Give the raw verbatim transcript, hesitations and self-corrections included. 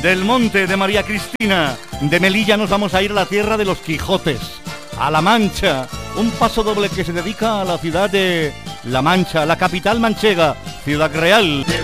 del Monte de María Cristina. De Melilla nos vamos a ir a la tierra de los Quijotes, a La Mancha, un paso doble que se dedica a la ciudad de La Mancha, la capital manchega, Ciudad Real.